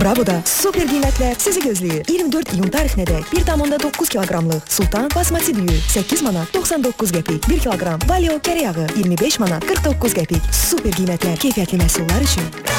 Bravo'da super qiymətlər sizi gözləyir. 24 iyun tarixinədək 1,9 kiloqramlıq Sultan basmati düyü 8 manat 99 qəpik, 1 kiloqram Valio kərə yağı 25 manat 49 qəpik. Super qiymətlər keyfiyyətli məhsullar üçün.